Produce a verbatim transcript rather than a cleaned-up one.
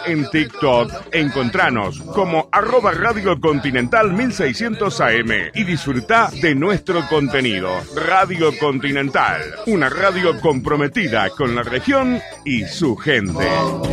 En TikTok, encontranos como arroba Radio Continental mil seiscientos A M y disfruta de nuestro contenido. Radio Continental, una radio comprometida con la región y su gente.